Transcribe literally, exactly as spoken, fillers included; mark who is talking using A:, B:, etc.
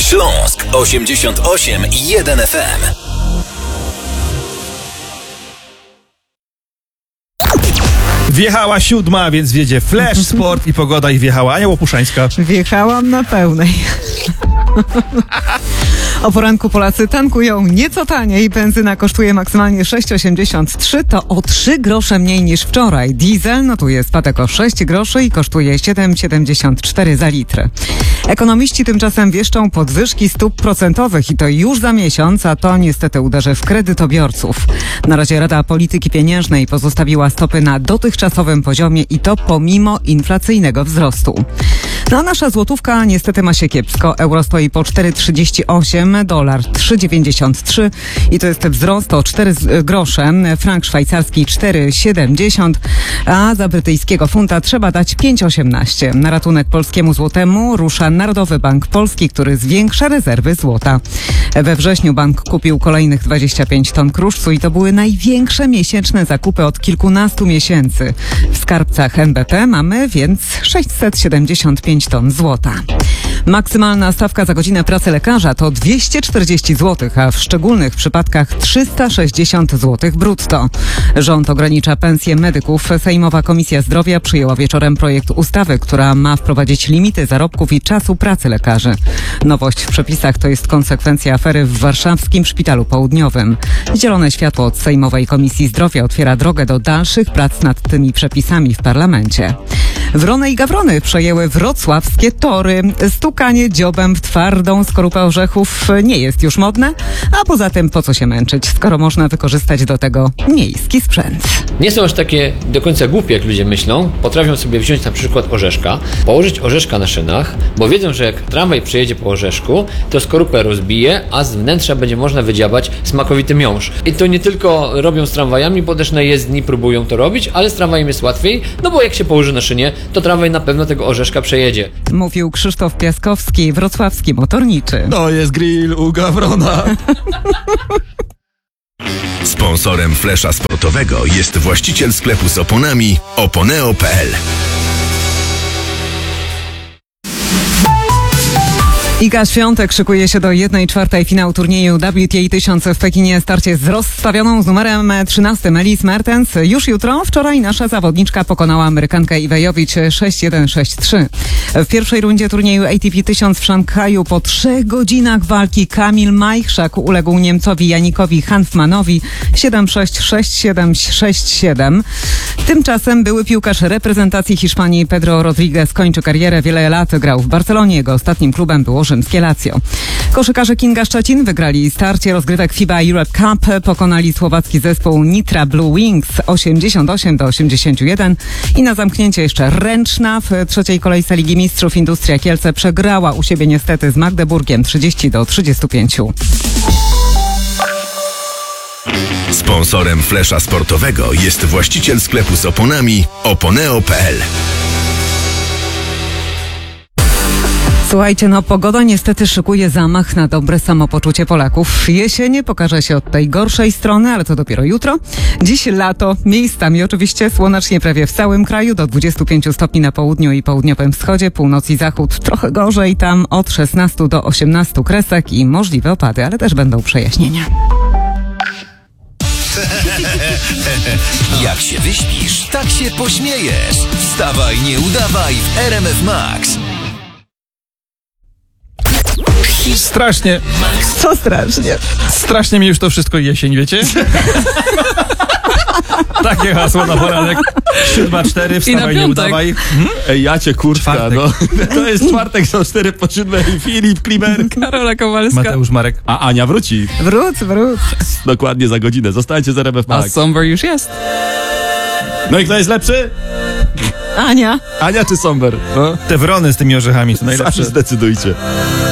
A: Śląsk osiemdziesiąt osiem i jeden F M.
B: Wjechała siódma, więc wiedzie Flash, Sport i Pogoda i wjechała Ania Łopuszańska.
C: Wjechałam na pełnej. O poranku Polacy tankują nieco taniej. Benzyna kosztuje maksymalnie sześć osiemdziesiąt trzy, to o trzy grosze mniej niż wczoraj. Diesel notuje spadek o sześć groszy i kosztuje siedem siedemdziesiąt cztery za litr. Ekonomiści tymczasem wieszczą podwyżki stóp procentowych i to już za miesiąc, a to niestety uderzy w kredytobiorców. Na razie Rada Polityki Pieniężnej pozostawiła stopy na dotychczasowym poziomie i to pomimo inflacyjnego wzrostu. No a nasza złotówka niestety ma się kiepsko. Euro stoi po cztery trzydzieści osiem, dolar trzy dziewięćdziesiąt trzy i to jest wzrost o cztery grosze. Frank szwajcarski cztery siedemdziesiąt, a za brytyjskiego funta trzeba dać pięć osiemnaście. Na ratunek polskiemu złotemu rusza Narodowy Bank Polski, który zwiększa rezerwy złota. We wrześniu bank kupił kolejnych dwadzieścia pięć ton kruszcu i to były największe miesięczne zakupy od kilkunastu miesięcy. W skarbcach N B P mamy więc sześćset siedemdziesiąt pięć ton złota. Maksymalna stawka za godzinę pracy lekarza to dwieście czterdzieści złotych, a w szczególnych przypadkach trzysta sześćdziesiąt złotych brutto. Rząd ogranicza pensje medyków. Sejmowa Komisja Zdrowia przyjęła wieczorem projekt ustawy, która ma wprowadzić limity zarobków i czasu pracy lekarzy. Nowość w przepisach to jest konsekwencja afery w warszawskim Szpitalu Południowym. Zielone światło od Sejmowej Komisji Zdrowia otwiera drogę do dalszych prac nad tymi przepisami w parlamencie. Wrony i gawrony przejęły wrocławskie tory. Stukanie dziobem w twardą skorupę orzechów nie jest już modne, a poza tym po co się męczyć, skoro można wykorzystać do tego miejski sprzęt.
D: Nie są aż takie do końca głupie, jak ludzie myślą. Potrafią sobie wziąć na przykład orzeszka, położyć orzeszka na szynach, bo wiedzą, że jak tramwaj przejedzie po orzeszku, to skorupę rozbije, a z wnętrza będzie można wydziabać smakowity miąższ. I to nie tylko robią z tramwajami, bo też na jezdni próbują to robić, ale z tramwajem jest łatwiej, no bo jak się położy na szynie, to tramwaj na pewno tego orzeszka przejedzie.
C: Mówił Krzysztof Piaskowski, wrocławski motorniczy.
B: To jest grill u gawrona.
A: Sponsorem Flasha Sportowego jest właściciel sklepu z oponami oponeo kropka p l.
C: Iga Świątek szykuje się do jednej czwartej finału turnieju W T A tysiąc w Pekinie. Starcie z rozstawioną z numerem trzynastym Elise Mertens. Już jutro. Wczoraj nasza zawodniczka pokonała Amerykankę Iwejowicz sześć jeden sześć trzy. W pierwszej rundzie turnieju A T P tysiąc w Szanghaju po trzech godzinach walki Kamil Majchrzak uległ Niemcowi Janikowi Hanfmanowi siedem sześć sześć siedem sześć siedem. Tymczasem były piłkarz reprezentacji Hiszpanii Pedro Rodriguez kończy karierę. Wiele lat grał w Barcelonie. Jego ostatnim klubem było rzymskie Lazio. Koszykarze Kinga Szczecin wygrali starcie rozgrywek FIBA Europe Cup. Pokonali słowacki zespół Nitra Blue Wings osiemdziesiąt osiem do osiemdziesięciu jeden. I na zamknięcie jeszcze Ręczna. W trzeciej kolejce Ligi Mistrzów Industria Kielce przegrała u siebie niestety z Magdeburgiem trzydzieści do trzydziestu pięciu.
A: Sponsorem Flasha Sportowego jest właściciel sklepu z oponami oponeo kropka p l.
C: Słuchajcie, no pogoda niestety szykuje zamach na dobre samopoczucie Polaków. Jesień pokaże się od tej gorszej strony, ale to dopiero jutro. Dziś lato, miejscami oczywiście słonecznie prawie w całym kraju, do dwudziestu pięciu stopni na południu i południowym wschodzie, północ i zachód trochę gorzej, tam od szesnastu do osiemnastu kresek i możliwe opady, ale też będą przejaśnienia.
A: Jak się wyśpisz, tak się pośmiejesz. Wstawaj, nie udawaj w R M F Max.
B: Strasznie,
C: Co strasznie?
B: strasznie mi już to wszystko jesień, wiecie? Takie hasło na poranek. siódma cztery, wstawaj, nie udawaj. Hmm?
E: Ej, Jacie, kurczka,
B: Czwartek.
E: no. To jest czwartek, są cztery po siódmej. Filip Klimer.
C: Karola Kowalska.
B: Mateusz Marek.
E: A Ania wróci.
C: Wróć, wróć.
E: Dokładnie za godzinę. Zostańcie z R M F
F: A
E: Max.
F: Somber już jest.
E: No i kto jest lepszy?
C: Ania.
E: Ania czy Somber? No?
B: Te wrony z tymi orzechami są
E: Sami
B: najlepsze.
E: zdecydujcie.